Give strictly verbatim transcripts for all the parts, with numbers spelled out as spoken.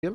Bien.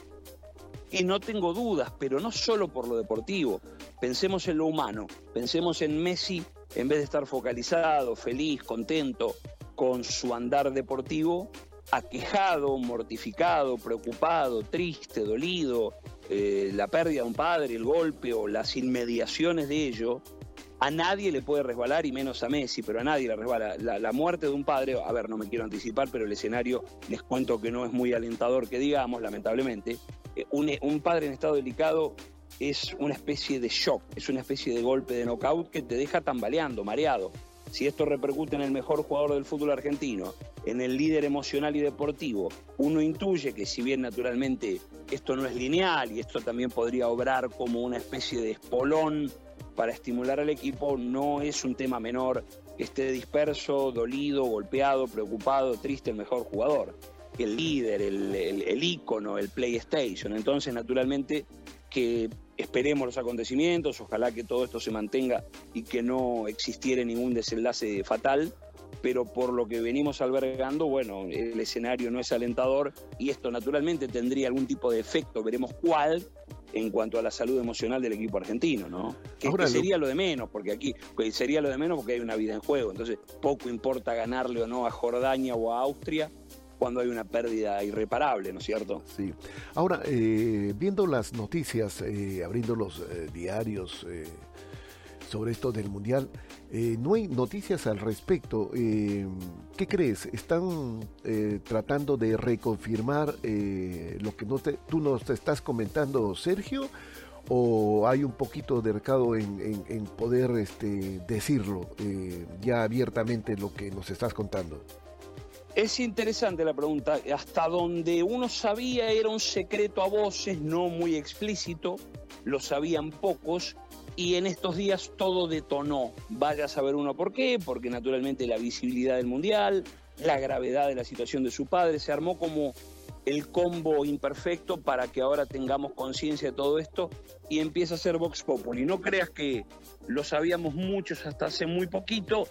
Y no tengo dudas, pero no solo por lo deportivo. Pensemos en lo humano, pensemos en Messi, en vez de estar focalizado, feliz, contento con su andar deportivo, aquejado, mortificado, preocupado, triste, dolido, eh, la pérdida de un padre, el golpe o las inmediaciones de ello. A nadie le puede resbalar, y menos a Messi, pero a nadie le resbala. La, la muerte de un padre, a ver, no me quiero anticipar, pero el escenario, les cuento que no es muy alentador, que digamos, lamentablemente. Eh, un, un padre en estado delicado es una especie de shock, es una especie de golpe de knockout que te deja tambaleando, mareado. Si esto repercute en el mejor jugador del fútbol argentino, en el líder emocional y deportivo, uno intuye que si bien naturalmente esto no es lineal y esto también podría obrar como una especie de espolón para estimular al equipo, no es un tema menor que esté disperso, dolido, golpeado, preocupado, triste el mejor jugador, el líder, el, el, el ícono, el PlayStation. Entonces, naturalmente, que esperemos los acontecimientos, ojalá que todo esto se mantenga y que no existiera ningún desenlace fatal, pero por lo que venimos albergando, bueno, el escenario no es alentador y esto naturalmente tendría algún tipo de efecto, veremos cuál, en cuanto a la salud emocional del equipo argentino, ¿no? Que, Ahora, que sería lo de menos, porque aquí sería lo de menos porque hay una vida en juego, entonces poco importa ganarle o no a Jordania o a Austria cuando hay una pérdida irreparable, ¿no es cierto? Sí. Ahora, eh, viendo las noticias, eh, abriendo los eh, diarios eh, sobre esto del Mundial, eh, no hay noticias al respecto. Eh, ¿Qué crees? ¿Están eh, tratando de reconfirmar eh, lo que no te, tú nos estás comentando, Sergio? ¿O hay un poquito de recado en, en, en poder este, decirlo eh, ya abiertamente lo que nos estás contando? Es interesante la pregunta. Hasta donde uno sabía era un secreto a voces, no muy explícito, lo sabían pocos, y en estos días todo detonó. Vaya a saber uno por qué, porque naturalmente la visibilidad del Mundial, la gravedad de la situación de su padre, se armó como el combo imperfecto para que ahora tengamos conciencia de todo esto y empieza a ser Vox Populi. No creas que lo sabíamos muchos hasta hace muy poquito,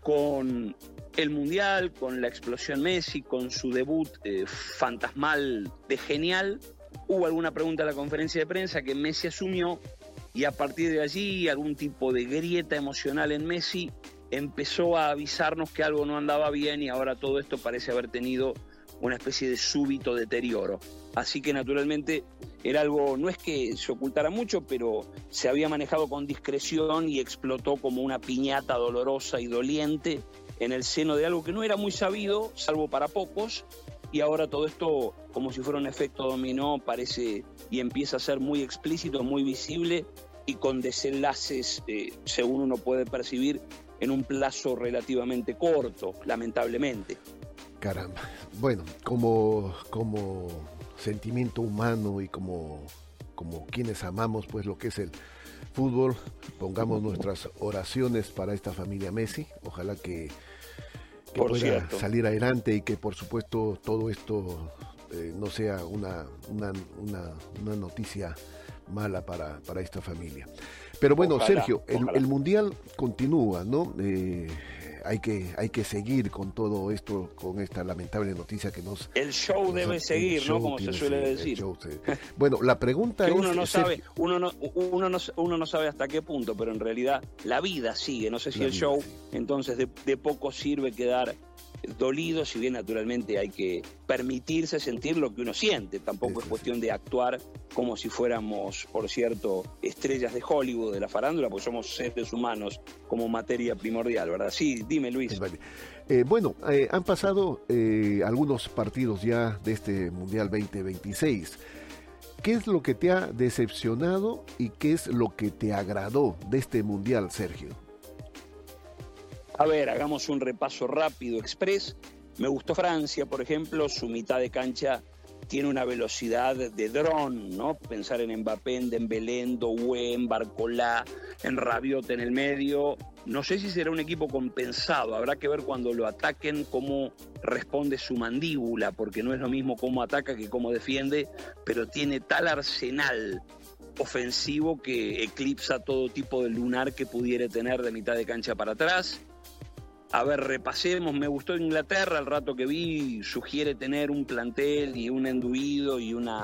con el Mundial, con la explosión Messi, con su debut eh, fantasmal de genial. Hubo alguna pregunta en la conferencia de prensa que Messi asumió y a partir de allí algún tipo de grieta emocional en Messi empezó a avisarnos que algo no andaba bien y ahora todo esto parece haber tenido una especie de súbito deterioro. Así que naturalmente era algo, no es que se ocultara mucho, pero se había manejado con discreción y explotó como una piñata dolorosa y doliente en el seno de algo que no era muy sabido, salvo para pocos, y ahora todo esto, como si fuera un efecto dominó, parece y empieza a ser muy explícito, muy visible y con desenlaces, eh, según uno puede percibir, en un plazo relativamente corto, lamentablemente. Caramba. Bueno, como, como sentimiento humano y como, como quienes amamos pues lo que es el fútbol, pongamos nuestras oraciones para esta familia Messi. Ojalá que, que pueda cierto. salir adelante y que por supuesto todo esto eh, no sea una, una, una, una noticia mala para, para esta familia. Pero bueno, Ojalá, Sergio, el, el Mundial continúa, ¿no? Eh, hay que, hay que seguir con todo esto, con esta lamentable noticia que nos... El show nos, debe seguir, ¿no? Como se suele seguir, decir. Show, sí. Bueno, la pregunta que es... uno no sabe, Sergio, uno no, uno, no, uno no sabe hasta qué punto, pero en realidad la vida sigue. No sé si La el vida show, sigue. entonces de, de poco sirve quedar dolido, si bien naturalmente hay que permitirse sentir lo que uno siente. Tampoco Eso es sí. cuestión de actuar como si fuéramos, por cierto, estrellas de Hollywood, de la farándula, porque somos seres humanos como materia primordial, ¿verdad? Sí, dime, Luis. Vale. Eh, bueno, eh, han pasado eh, algunos partidos ya de este Mundial veinte veintiséis. ¿Qué es lo que te ha decepcionado y qué es lo que te agradó de este Mundial, Sergio? A ver, hagamos un repaso rápido, express. Me gustó Francia, por ejemplo, su mitad de cancha tiene una velocidad de dron, ¿no? Pensar en Mbappé, en Dembélé, en Doué, en Barcolá, en Rabiot en el medio. No sé si será un equipo compensado, habrá que ver cuando lo ataquen cómo responde su mandíbula, porque no es lo mismo cómo ataca que cómo defiende, pero tiene tal arsenal ofensivo que eclipsa todo tipo de lunar que pudiera tener de mitad de cancha para atrás. A ver, repasemos, me gustó Inglaterra, el rato que vi, sugiere tener un plantel y un enduido y una